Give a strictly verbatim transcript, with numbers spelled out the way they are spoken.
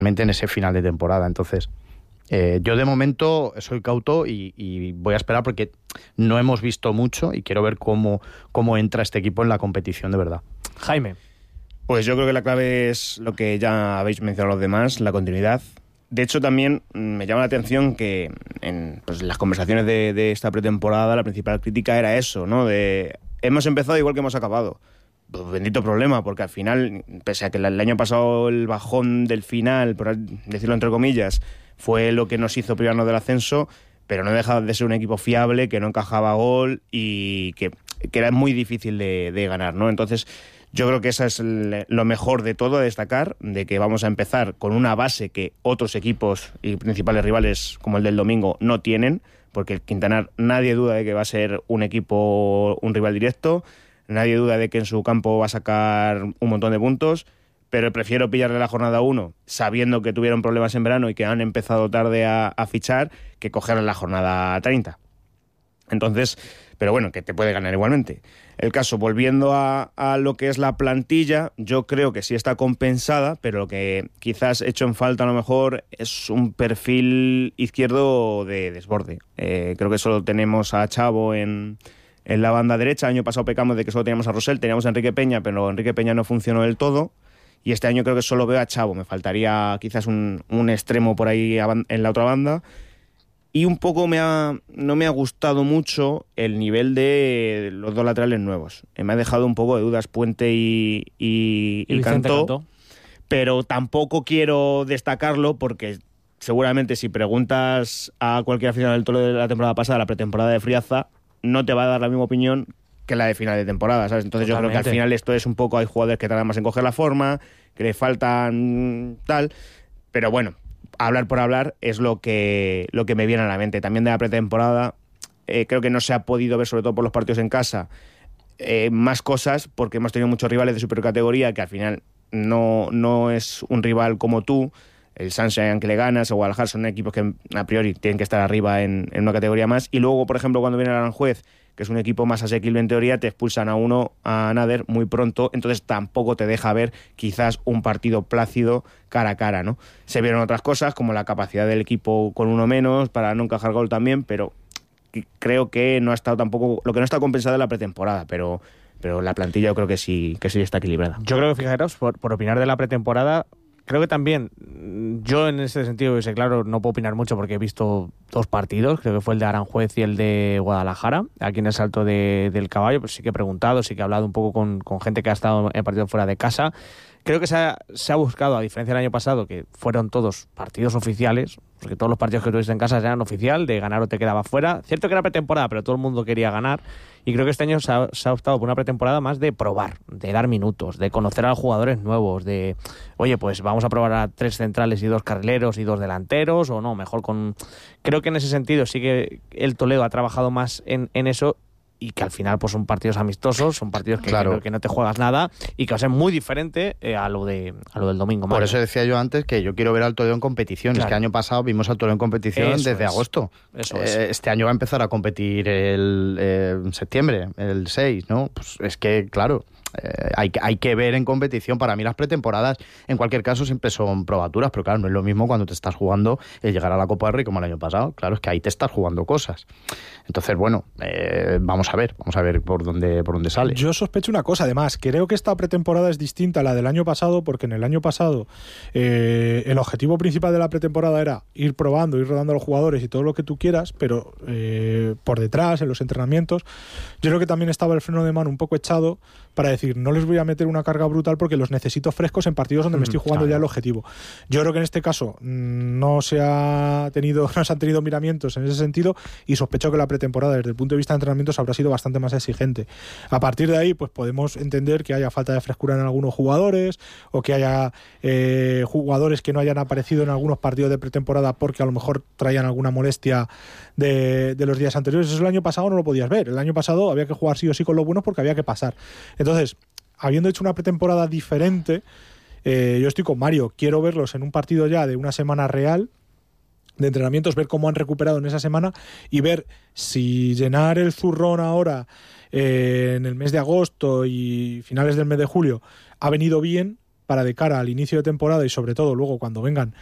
en ese final de temporada. Entonces, eh, yo de momento soy cauto y, y voy a esperar porque no hemos visto mucho y quiero ver cómo, cómo entra este equipo en la competición de verdad. Jaime. Pues yo creo que la clave es lo que ya habéis mencionado los demás, la continuidad. De hecho, también me llama la atención que en pues, las conversaciones de, de esta pretemporada la principal crítica era eso, ¿no? De hemos empezado igual que hemos acabado. Pues bendito problema, porque al final, pese a que el año pasado el bajón del final, por decirlo entre comillas, fue lo que nos hizo privarnos del ascenso, pero no deja de ser un equipo fiable, que no encajaba gol y que, que era muy difícil de, de ganar, ¿no? Entonces, yo creo que eso es el, lo mejor de todo a destacar, de que vamos a empezar con una base que otros equipos y principales rivales como el del domingo no tienen, porque el Quintanar nadie duda de que va a ser un equipo, un rival directo, nadie duda de que en su campo va a sacar un montón de puntos, pero prefiero pillarle la jornada uno sabiendo que tuvieron problemas en verano y que han empezado tarde a, a fichar, que cogerle la jornada treinta. Entonces, pero bueno, que te puede ganar igualmente. El caso, volviendo a, a lo que es la plantilla, yo creo que sí está compensada, pero lo que quizás he hecho en falta a lo mejor es un perfil izquierdo de desborde. Eh, creo que solo tenemos a Chavo en, en la banda derecha. El año pasado pecamos de que solo teníamos a Rosell, teníamos a Enrique Peña, pero Enrique Peña no funcionó del todo. Y este año creo que solo veo a Chavo. Me faltaría quizás un, un extremo por ahí en la otra banda. Y un poco me ha, no me ha gustado mucho el nivel de los dos laterales nuevos. Me ha dejado un poco de dudas Puente y, y, y, y Cantó, Cantó, pero tampoco quiero destacarlo porque seguramente si preguntas a cualquier aficionado del Tolo de la temporada pasada, la pretemporada de Friaza, no te va a dar la misma opinión que la de final de temporada, ¿sabes? Entonces Totalmente. Yo creo que al final esto es un poco, hay jugadores que tardan más en coger la forma, que le faltan tal, pero bueno, hablar por hablar es lo que, lo que me viene a la mente. También de la pretemporada, eh, creo que no se ha podido ver, sobre todo por los partidos en casa, eh, más cosas, porque hemos tenido muchos rivales de supercategoría que al final no, no es un rival como tú. El Sunshine que le ganas, o Guadalajara, son equipos que a priori tienen que estar arriba en, en una categoría más. Y luego, por ejemplo, cuando viene el Aranjuez, que es un equipo más asequible en teoría, te expulsan a uno, a Nader, muy pronto, entonces tampoco te deja ver quizás un partido plácido cara a cara, ¿no? Se vieron otras cosas, como la capacidad del equipo con uno menos, para no encajar gol también, pero creo que no ha estado tampoco, lo que no está compensado es la pretemporada, pero, pero la plantilla yo creo que sí, que sí está equilibrada. Yo creo que, fijaros, por, por opinar de la pretemporada, creo que también, yo en ese sentido, y sé, claro, no puedo opinar mucho porque he visto dos partidos, creo que fue el de Aranjuez y el de Guadalajara, aquí en el Salto de, del Caballo, pues sí que he preguntado, sí que he hablado un poco con, con gente que ha estado en partido fuera de casa. Creo que se ha, se ha buscado, a diferencia del año pasado, que fueron todos partidos oficiales, porque todos los partidos que tuviste en casa eran oficial, de ganar o te quedaba fuera. Cierto que era pretemporada, pero todo el mundo quería ganar. Y creo que este año se ha, se ha optado por una pretemporada más de probar, de dar minutos, de conocer a los jugadores nuevos, de, oye, pues vamos a probar a tres centrales y dos carrileros y dos delanteros, o no, mejor con... Creo que en ese sentido sí que el Toledo ha trabajado más en, en eso, y que al final pues son partidos amistosos, son partidos que, claro. que, que no te juegas nada y que va a ser muy diferente eh, a lo de a lo del domingo. Por Mario. Eso decía yo antes que yo quiero ver al Toledo en competición. Claro. Es que el año pasado vimos al Toledo en competición eso desde es. agosto. Eso eh, es. Este año va a empezar a competir el eh, en septiembre, el seis, ¿no? Pues es que, claro... Eh, hay, hay que ver en competición. Para mí las pretemporadas en cualquier caso siempre son probaturas, pero claro, no es lo mismo cuando te estás jugando el llegar a la Copa del Rey como el año pasado. Claro, es que ahí te estás jugando cosas. Entonces, bueno, eh, vamos a ver, vamos a ver por dónde, por dónde sale. Yo sospecho una cosa, además, creo que esta pretemporada es distinta a la del año pasado, porque en el año pasado eh, el objetivo principal de la pretemporada era ir probando, ir rodando a los jugadores y todo lo que tú quieras, pero eh, por detrás, en los entrenamientos, yo creo que también estaba el freno de mano un poco echado para decir, no les voy a meter una carga brutal porque los necesito frescos en partidos donde mm, me estoy jugando claro. ya el objetivo. Yo creo que en este caso no se ha tenido, no se han tenido miramientos en ese sentido, y sospecho que la pretemporada desde el punto de vista de entrenamientos habrá sido bastante más exigente. A partir de ahí, pues podemos entender que haya falta de frescura en algunos jugadores, o que haya eh, jugadores que no hayan aparecido en algunos partidos de pretemporada porque a lo mejor traían alguna molestia de, de los días anteriores. Eso el año pasado no lo podías ver. El año pasado había que jugar sí o sí con los buenos porque había que pasar. Entonces, habiendo hecho una pretemporada diferente, eh, yo estoy con Mario, quiero verlos en un partido ya de una semana real de entrenamientos, ver cómo han recuperado en esa semana y ver si llenar el zurrón ahora eh, en el mes de agosto y finales del mes de julio ha venido bien, para de cara al inicio de temporada y sobre todo luego cuando vengan